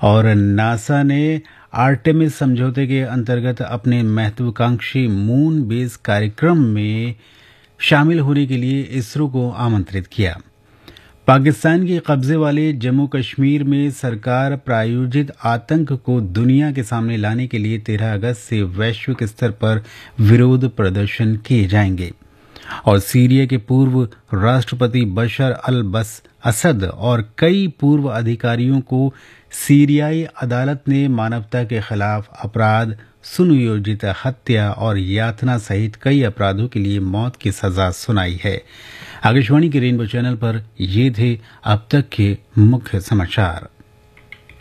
और नासा ने आर्टेमिस समझौते के अंतर्गत अपने महत्वाकांक्षी मून बेस कार्यक्रम में शामिल होने के लिए इसरो को आमंत्रित किया। पाकिस्तान के कब्जे वाले जम्मू कश्मीर में सरकार प्रायोजित आतंक को दुनिया के सामने लाने के लिए 13 अगस्त से वैश्विक स्तर पर विरोध प्रदर्शन किए जाएंगे और सीरिया के पूर्व राष्ट्रपति बशर अल असद और कई पूर्व अधिकारियों को सीरियाई अदालत ने मानवता के खिलाफ अपराध, सुनियोजित हत्या और यातना सहित कई अपराधों के लिए मौत की सजा सुनाई है। आकाशवाणी के रेनबो चैनल पर ये थे अब तक के मुख्य समाचार।